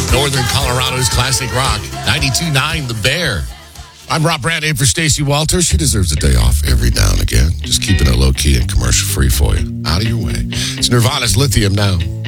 Northern Colorado's classic rock, 92.9 The Bear. I'm Rob Brandt in for Stacey Walters. She deserves a day off every now and again. Just keeping it low-key and commercial-free for you. Out of your way. It's Nirvana's Lithium now.